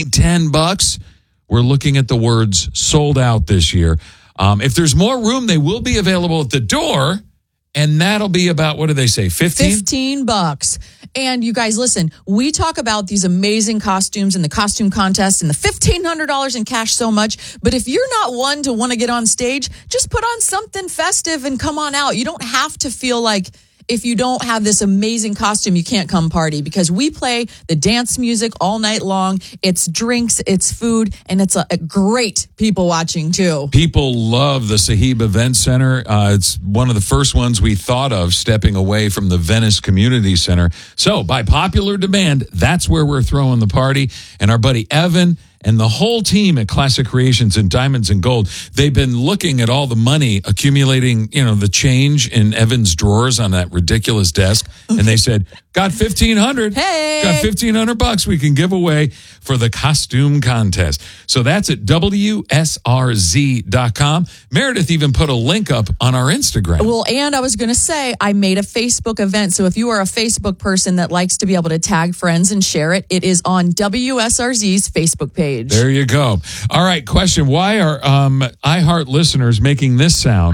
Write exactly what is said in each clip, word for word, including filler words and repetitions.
only ten bucks. We're looking at the words sold out this year. Um, if there's more room, they will be available at the door. And that'll be about, what do they say, fifteen? fifteen bucks. And you guys, listen, we talk about these amazing costumes and the costume contest and the fifteen hundred dollars in cash so much. But if you're not one to want to get on stage, just put on something festive and come on out. You don't have to feel like if you don't have this amazing costume, you can't come party, because we play the dance music all night long. It's drinks, it's food, and it's a, a great people watching too. People love the Sahib Event Center. Uh, it's one of the first ones we thought of stepping away from the Venice Community Center. So by popular demand, that's where we're throwing the party. And our buddy Evan and the whole team at Classic Creations and Diamonds and Gold, they've been looking at all the money accumulating, you know, the change in Evan's drawers on that ridiculous desk. And they said, got fifteen hundred. Hey. Got fifteen hundred bucks we can give away for the costume contest. So that's at W S R Z dot com. Meredith even put a link up on our Instagram. Well, and I was going to say, I made a Facebook event. So if you are a Facebook person that likes to be able to tag friends and share it, it is on W S R Z's Facebook page. There you go. All right, question. Why are um, iHeart listeners making this sound?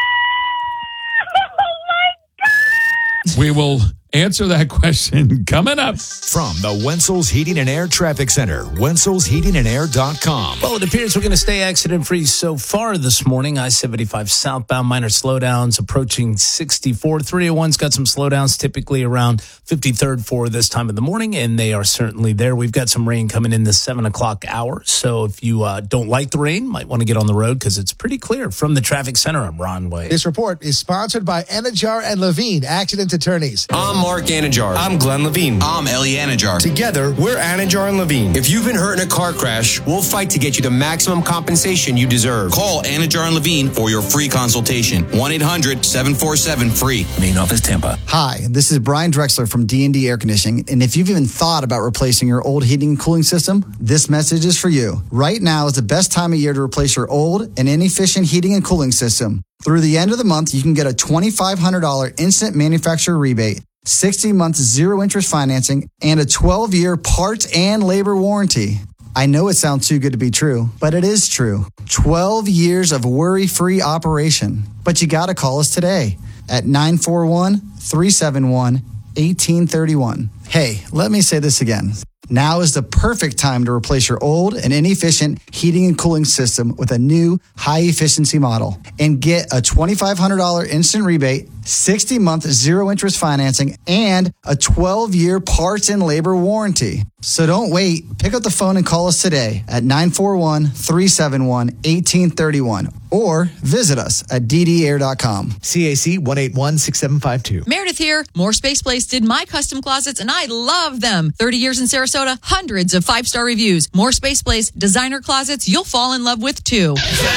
Oh, my God! We will answer that question coming up. From the Wenzel's Heating and Air Traffic Center, Wenzels Heating and Air dot com. Well, it appears we're going to stay accident-free so far this morning. I seventy-five southbound, minor slowdowns approaching sixty-four. three oh one's got some slowdowns typically around fifty-third for this time of the morning, and they are certainly there. We've got some rain coming in the seven o'clock hour, so if you uh, don't like the rain, might want to get on the road because it's pretty clear. From the traffic center, I'm Ron Wade. This report is sponsored by Anajar and Levine, accident attorneys. I'm Mark Anajar. I'm Glenn Levine. I'm Ellie Anajar. Together, we're Anajar and Levine. If you've been hurt in a car crash, we'll fight to get you the maximum compensation you deserve. Call Anajar and Levine for your free consultation. one eight hundred seven four seven free. Main office, Tampa. Hi, this is Brian Drexler from D and D Air Conditioning, and if you've even thought about replacing your old heating and cooling system, this message is for you. Right now is the best time of year to replace your old and inefficient heating and cooling system. Through the end of the month, you can get a twenty-five hundred dollars instant manufacturer rebate, sixty months zero-interest financing, and a twelve-year parts and labor warranty. I know it sounds too good to be true, but it is true. twelve years of worry-free operation. But you got to call us today at nine four one, three seven one, one eight three one. Hey, let me say this again. Now is the perfect time to replace your old and inefficient heating and cooling system with a new high-efficiency model and get a twenty-five hundred dollars instant rebate, sixty month zero-interest financing, and a twelve-year parts and labor warranty. So don't wait. Pick up the phone and call us today at nine four one, three seven one, one eight three one or visit us at d d air dot com. C A C one eight one, six seven five two. Meredith here. More Space Place did my custom closets, and I love them. thirty years in Sarasota, hundreds of five-star reviews. More Space Place designer closets you'll fall in love with, too.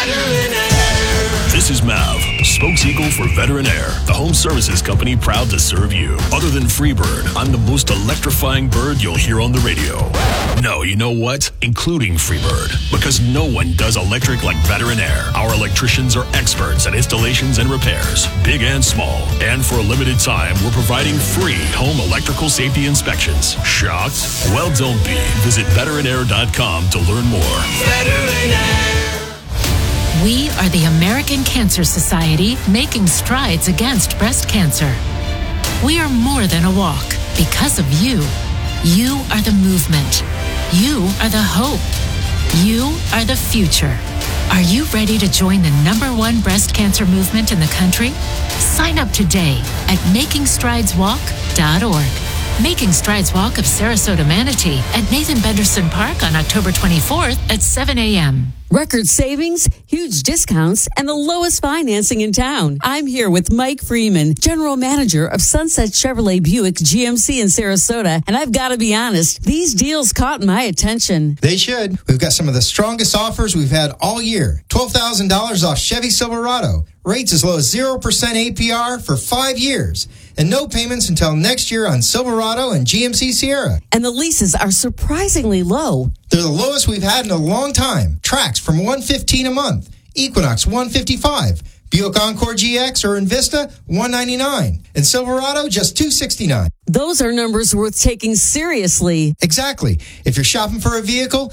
This is Mav, spokes eagle for Veteran Air, the home services company proud to serve you. Other than Freebird, I'm the most electrifying bird you'll hear on the radio. No, you know what? Including Freebird, because no one does electric like Veteran Air. Our electricians are experts at installations and repairs, big and small. And for a limited time, we're providing free home electrical safety inspections. Shocked? Well, don't be. Visit veteran air dot com to learn more. Veteran Air. We are the American Cancer Society, making strides against breast cancer. We are more than a walk. Because of you. You are the movement. You are the hope. You are the future. Are you ready to join the number one breast cancer movement in the country? Sign up today at making strides walk dot org. Making Strides Walk of Sarasota Manatee at Nathan Benderson Park on October twenty-fourth at seven a.m. Record savings, huge discounts, and the lowest financing in town. I'm here with Mike Freeman, General Manager of Sunset Chevrolet Buick G M C in Sarasota, and I've got to be honest, these deals caught my attention. They should. We've got some of the strongest offers we've had all year. twelve thousand dollars off Chevy Silverado. Rates as low as zero percent A P R for five years. And no payments until next year on Silverado and G M C Sierra. And the leases are surprisingly low. They're the lowest we've had in a long time. Tracks from one hundred fifteen dollars a month. Equinox one hundred fifty-five dollars. Buick Encore G X or Invista one hundred ninety-nine dollars. And Silverado just two hundred sixty-nine dollars. Those are numbers worth taking seriously. Exactly. If you're shopping for a vehicle,